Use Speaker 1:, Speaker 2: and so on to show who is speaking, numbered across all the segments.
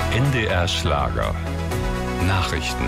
Speaker 1: NDR Schlager. Nachrichten.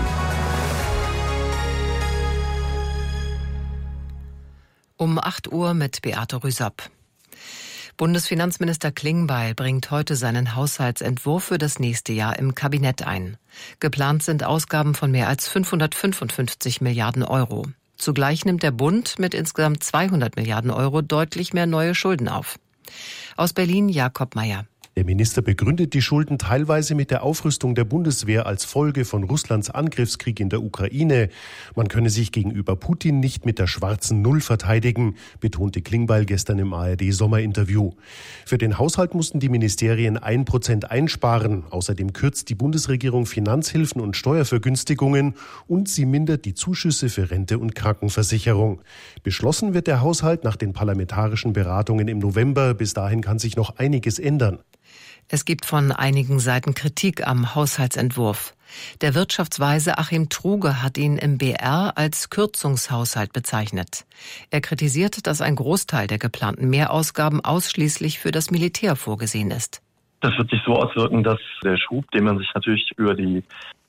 Speaker 2: Um 8 Uhr mit Beate Rüsop. Bundesfinanzminister Klingbeil bringt heute seinen Haushaltsentwurf für das nächste Jahr im Kabinett ein. Geplant sind Ausgaben von mehr als 555 Milliarden Euro. Zugleich nimmt der Bund mit insgesamt 200 Milliarden Euro deutlich mehr neue Schulden auf. Aus Berlin Jakob Mayer.
Speaker 3: Der Minister begründet die Schulden teilweise mit der Aufrüstung der Bundeswehr als Folge von Russlands Angriffskrieg in der Ukraine. Man könne sich gegenüber Putin nicht mit der schwarzen Null verteidigen, betonte Klingbeil gestern im ARD-Sommerinterview. Für den Haushalt mussten die Ministerien 1% einsparen. Außerdem kürzt die Bundesregierung Finanzhilfen und Steuervergünstigungen und sie mindert die Zuschüsse für Rente und Krankenversicherung. Beschlossen wird der Haushalt nach den parlamentarischen Beratungen im November. Bis dahin kann sich noch einiges ändern.
Speaker 2: Es gibt von einigen Seiten Kritik am Haushaltsentwurf. Der Wirtschaftsweise Achim Truge hat ihn im BR als Kürzungshaushalt bezeichnet. Er kritisiert, dass ein Großteil der geplanten Mehrausgaben ausschließlich für das Militär vorgesehen ist.
Speaker 4: Das wird sich so auswirken, dass der Schub, den man sich natürlich über die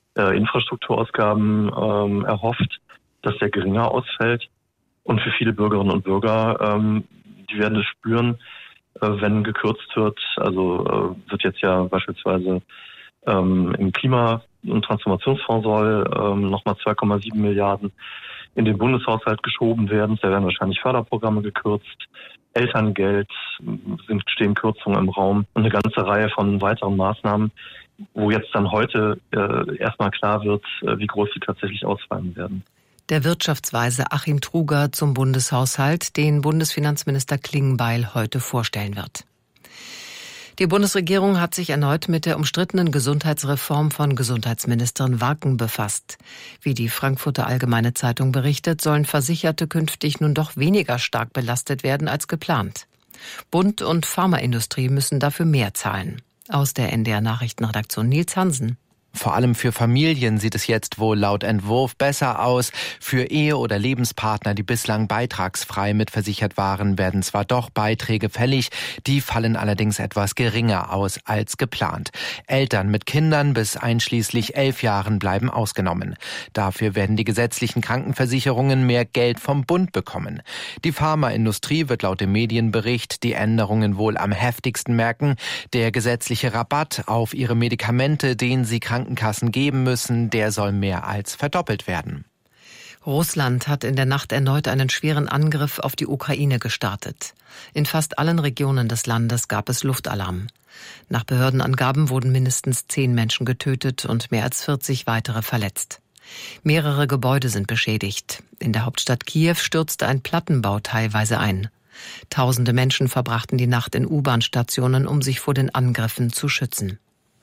Speaker 4: Infrastrukturausgaben erhofft, dass der geringer ausfällt. Und für viele Bürgerinnen und Bürger, die werden es spüren, wenn gekürzt wird. Also wird jetzt ja beispielsweise im Klima- und Transformationsfonds soll nochmal 2,7 Milliarden in den Bundeshaushalt geschoben werden. Da werden wahrscheinlich Förderprogramme gekürzt. Elterngeld stehen Kürzungen im Raum und eine ganze Reihe von weiteren Maßnahmen, wo jetzt dann heute erstmal klar wird, wie groß sie tatsächlich ausfallen werden.
Speaker 2: Der Wirtschaftsweise Achim Truger zum Bundeshaushalt, den Bundesfinanzminister Klingbeil heute vorstellen wird. Die Bundesregierung hat sich erneut mit der umstrittenen Gesundheitsreform von Gesundheitsministerin Warken befasst. Wie die Frankfurter Allgemeine Zeitung berichtet, sollen Versicherte künftig nun doch weniger stark belastet werden als geplant. Bund und Pharmaindustrie müssen dafür mehr zahlen. Aus der NDR Nachrichtenredaktion Nils Hansen.
Speaker 5: Vor allem für Familien sieht es jetzt wohl laut Entwurf besser aus. Für Ehe- oder Lebenspartner, die bislang beitragsfrei mitversichert waren, werden zwar doch Beiträge fällig, die fallen allerdings etwas geringer aus als geplant. Eltern mit Kindern bis einschließlich 11 Jahren bleiben ausgenommen. Dafür werden die gesetzlichen Krankenversicherungen mehr Geld vom Bund bekommen. Die Pharmaindustrie wird laut dem Medienbericht die Änderungen wohl am heftigsten merken. Der gesetzliche Rabatt auf ihre Medikamente, den sie Krankenkassen geben müssen, der soll mehr als verdoppelt werden.
Speaker 2: Russland hat in der Nacht erneut einen schweren Angriff auf die Ukraine gestartet. In fast allen Regionen des Landes gab es Luftalarm. Nach Behördenangaben wurden mindestens 10 Menschen getötet und mehr als 40 weitere verletzt. Mehrere Gebäude sind beschädigt. In der Hauptstadt Kiew stürzte ein Plattenbau teilweise ein. Tausende Menschen verbrachten die Nacht in U-Bahn-Stationen, um sich vor den Angriffen zu schützen.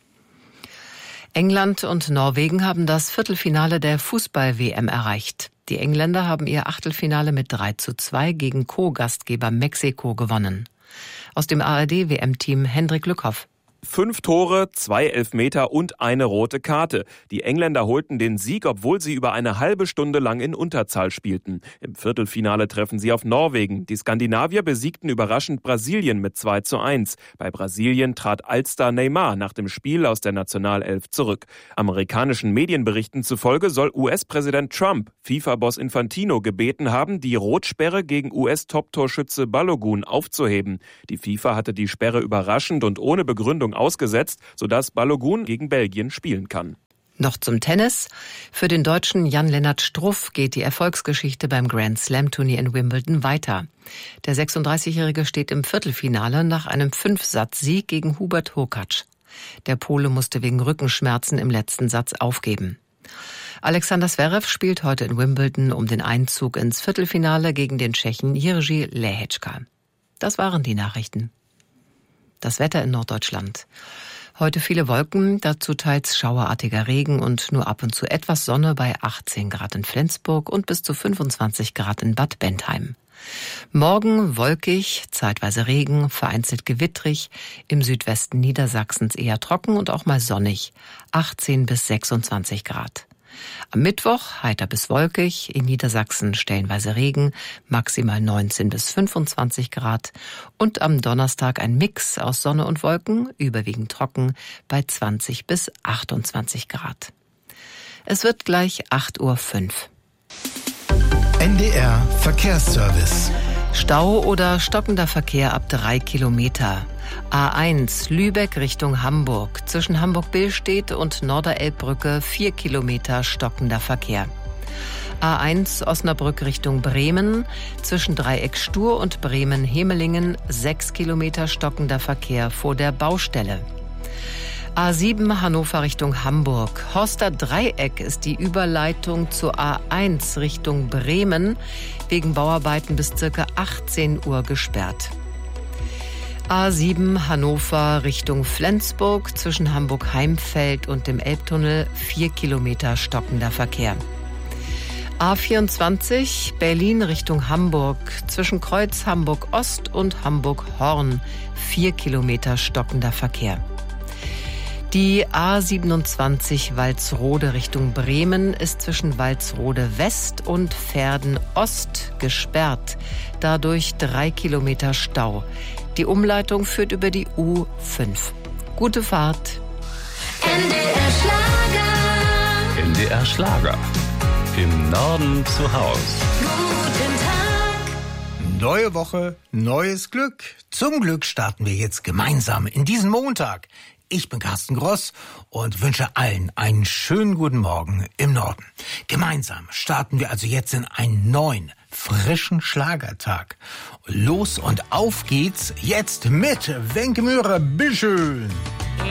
Speaker 2: England und Norwegen haben das Viertelfinale der Fußball-WM erreicht. Die Engländer haben ihr Achtelfinale mit 3:2 gegen Co-Gastgeber Mexiko gewonnen. Aus dem ARD-WM-Team Hendrik Lückhoff.
Speaker 6: 5 Tore, 2 Elfmeter und eine rote Karte. Die Engländer holten den Sieg, obwohl sie über eine halbe Stunde lang in Unterzahl spielten. Im Viertelfinale treffen sie auf Norwegen. Die Skandinavier besiegten überraschend Brasilien mit 2:1. Bei Brasilien trat Allstar Neymar nach dem Spiel aus der Nationalelf zurück. Amerikanischen Medienberichten zufolge soll US-Präsident Trump FIFA-Boss Infantino gebeten haben, die Rotsperre gegen US-Top-Torschütze Balogun aufzuheben. Die FIFA hatte die Sperre überraschend und ohne Begründung ausgesetzt, sodass Balogun gegen Belgien spielen kann.
Speaker 2: Noch zum Tennis. Für den Deutschen Jan-Lennart Struff geht die Erfolgsgeschichte beim Grand-Slam-Turnier in Wimbledon weiter. Der 36-Jährige steht im Viertelfinale nach einem 5-Satz-Sieg gegen Hubert Hurkacz. Der Pole musste wegen Rückenschmerzen im letzten Satz aufgeben. Alexander Zverev spielt heute in Wimbledon um den Einzug ins Viertelfinale gegen den Tschechen Jiří Lehečka. Das waren die Nachrichten. Das Wetter in Norddeutschland. Heute viele Wolken, dazu teils schauerartiger Regen und nur ab und zu etwas Sonne bei 18 Grad in Flensburg und bis zu 25 Grad in Bad Bentheim. Morgen wolkig, zeitweise Regen, vereinzelt gewittrig, im Südwesten Niedersachsens eher trocken und auch mal sonnig, 18 bis 26 Grad. Am Mittwoch heiter bis wolkig, in Niedersachsen stellenweise Regen, maximal 19 bis 25 Grad. Und am Donnerstag ein Mix aus Sonne und Wolken, überwiegend trocken, bei 20 bis 28 Grad. Es wird gleich 8:05 Uhr.
Speaker 7: NDR Verkehrsservice.
Speaker 2: Stau oder stockender Verkehr ab 3 Kilometer. A1 Lübeck Richtung Hamburg. Zwischen Hamburg-Billstedt und Norderelbbrücke 4 Kilometer stockender Verkehr. A1 Osnabrück Richtung Bremen. Zwischen Dreieck Stur und Bremen-Hemelingen 6 Kilometer stockender Verkehr vor der Baustelle. A7 Hannover Richtung Hamburg. Horster Dreieck ist die Überleitung zur A1 Richtung Bremen wegen Bauarbeiten bis ca. 18 Uhr gesperrt. A7 Hannover Richtung Flensburg zwischen Hamburg-Heimfeld und dem Elbtunnel 4 Kilometer stockender Verkehr. A24 Berlin Richtung Hamburg zwischen Kreuz Hamburg-Ost und Hamburg-Horn 4 Kilometer stockender Verkehr. Die A27 Walsrode Richtung Bremen ist zwischen Walsrode West und Verden Ost gesperrt. Dadurch 3 Kilometer Stau. Die Umleitung führt über die U5. Gute Fahrt.
Speaker 8: NDR Schlager.
Speaker 1: NDR Schlager. Im Norden zu Haus.
Speaker 8: Guten Tag.
Speaker 7: Neue Woche, neues Glück. Zum Glück starten wir jetzt gemeinsam in diesen Montag. Ich bin Carsten Gross und wünsche allen einen schönen guten Morgen im Norden. Gemeinsam starten wir also jetzt in einen neuen, frischen Schlagertag. Los und auf geht's jetzt mit Wenke Mührer. Bitteschön.